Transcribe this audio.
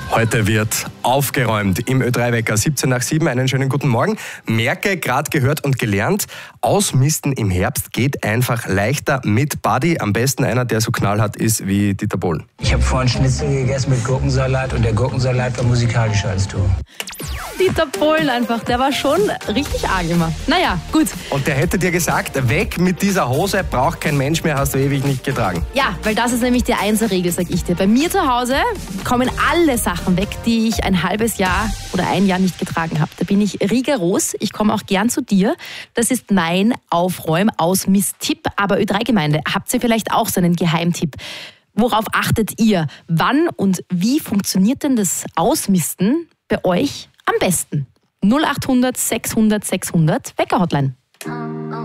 Heute wird aufgeräumt im Ö3-Wecker 17 nach 7. Einen schönen guten Morgen. Merke, gerade gehört und gelernt, Ausmisten im Herbst geht einfach leichter mit Buddy. Am besten einer, der so knallhart ist wie Dieter Bohlen. Ich habe vorhin Schnitzel gegessen mit Gurkensalat und der Gurkensalat war musikalischer als du. Dieter Bohlen einfach, der war schon richtig arg immer. Naja, gut. Und der hätte dir gesagt, weg mit dieser Hose, braucht kein Mensch mehr, hast du ewig nicht getragen. Ja, weil das ist nämlich die Einser-Regel, sag ich dir. Bei mir zu Hause kommen alle Sachen weg, die ich ein halbes Jahr oder ein Jahr nicht getragen habe. Da bin ich rigoros. Ich komme auch gern zu dir. Das ist mein Aufräum-Ausmiss-Tipp. Aber Ö3-Gemeinde, habt ihr vielleicht auch so einen Geheimtipp? Worauf achtet ihr? Wann und wie funktioniert denn das Ausmisten bei euch am besten? 0800 600 600 Wecker-Hotline.